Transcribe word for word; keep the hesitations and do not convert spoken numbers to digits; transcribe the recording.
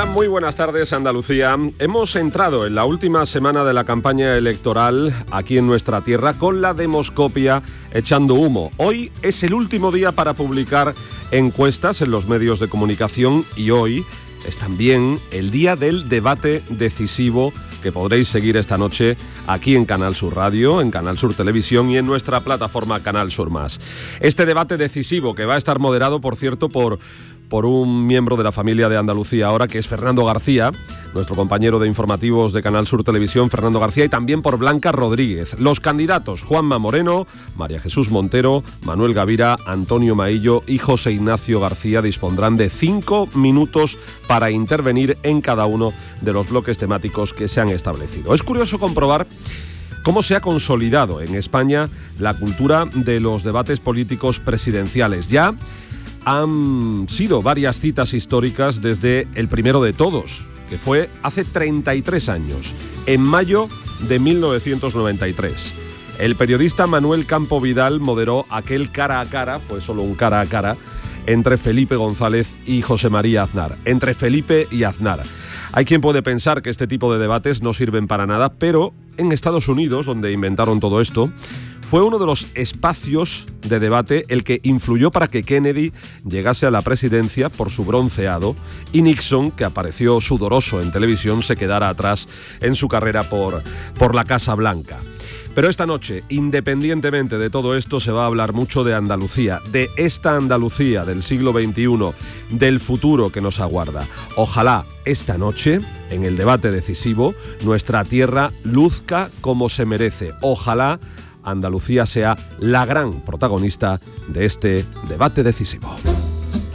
Muy buenas tardes, Andalucía. Hemos entrado en la última semana de la campaña electoral aquí en nuestra tierra con la demoscopia echando humo. Hoy es el último día para publicar encuestas en los medios de comunicación y hoy es también el día del debate decisivo que podréis seguir esta noche aquí en Canal Sur Radio, en Canal Sur Televisión y en nuestra plataforma Canal Sur Más. Este debate decisivo que va a estar moderado, por cierto, por... por un miembro de la familia de Andalucía ahora, que es Fernando García, nuestro compañero de informativos de Canal Sur Televisión, Fernando García, y también por Blanca Rodríguez. Los candidatos, Juanma Moreno, María Jesús Montero, Manuel Gavira, Antonio Maillo y José Ignacio García, dispondrán de cinco minutos para intervenir en cada uno de los bloques temáticos que se han establecido. Es curioso comprobar cómo se ha consolidado en España la cultura de los debates políticos presidenciales. Ya han sido varias citas históricas desde el primero de todos, que fue hace treinta y tres años, en mayo de mil novecientos noventa y tres. El periodista Manuel Campo Vidal moderó aquel cara a cara, fue solo un cara a cara, entre Felipe González y José María Aznar. Entre Felipe y Aznar. Hay quien puede pensar que este tipo de debates no sirven para nada, pero en Estados Unidos, donde inventaron todo esto, fue uno de los espacios de debate el que influyó para que Kennedy llegase a la presidencia por su bronceado y Nixon, que apareció sudoroso en televisión, se quedara atrás en su carrera por, por la Casa Blanca. Pero esta noche, independientemente de todo esto, se va a hablar mucho de Andalucía, de esta Andalucía del siglo veintiuno, del futuro que nos aguarda. Ojalá esta noche, en el debate decisivo, nuestra tierra luzca como se merece. Ojalá Andalucía sea la gran protagonista de este debate decisivo.